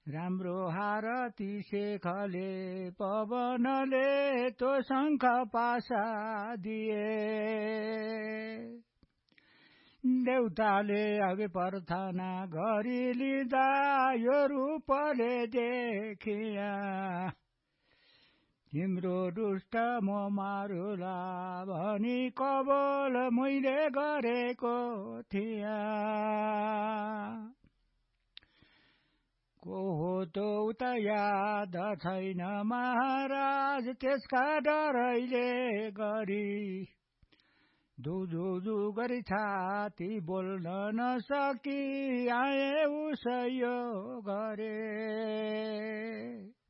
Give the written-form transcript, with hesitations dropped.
राम्रो हारती शेखले पवनले तो शङ्ख पासा दिए देउताले अघि प्रार्थना गरी लिँदा यो रूपले देखिया तिम्रो दुष्ट म मारुला भनी कबोल मैले गरेको थिया को हो त उता याद छैन महाराज त्यसका डरैले गरी दुदुदु गरी छाती बोल्न नसकी आए उसयो गरे